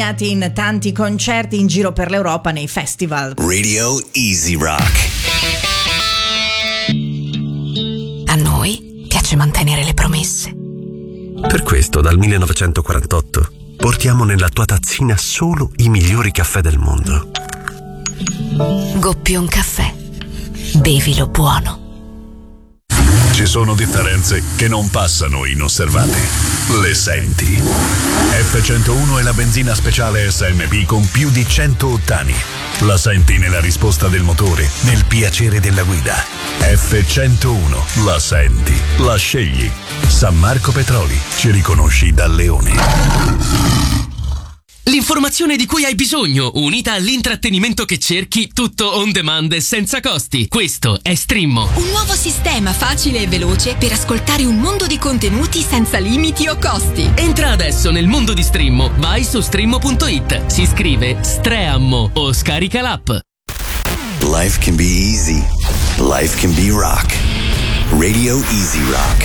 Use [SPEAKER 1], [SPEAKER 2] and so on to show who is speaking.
[SPEAKER 1] in tanti concerti in giro per l'Europa nei festival.
[SPEAKER 2] Radio Easy Rock.
[SPEAKER 3] A noi piace mantenere le promesse.
[SPEAKER 4] Per questo dal 1948 portiamo nella tua tazzina solo i migliori caffè del mondo.
[SPEAKER 3] Goppion Caffè. Bevilo buono.
[SPEAKER 5] Ci sono differenze che non passano inosservate. Le senti. F101 è la benzina speciale SMP con più di 100 ottani. La senti nella risposta del motore, nel piacere della guida. F101, la senti, la scegli. San Marco Petroli, ci riconosci da Leone.
[SPEAKER 6] L'informazione di cui hai bisogno, unita all'intrattenimento che cerchi, tutto on demand e senza costi. Questo è Streammo.
[SPEAKER 7] Un nuovo sistema facile e veloce per ascoltare un mondo di contenuti senza limiti o costi.
[SPEAKER 6] Entra adesso nel mondo di Streammo, vai su streammo.it, si scrive Streammo o scarica l'app.
[SPEAKER 2] Life can be easy. Life can be rock. Radio Easy Rock.